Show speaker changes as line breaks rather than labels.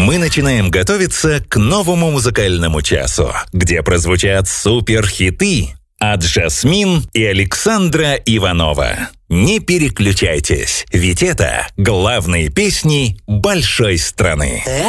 Мы начинаем готовиться к новому музыкальному часу, где прозвучат суперхиты от Жасмин и Александра Иванова. Не переключайтесь, ведь это главные песни большой страны.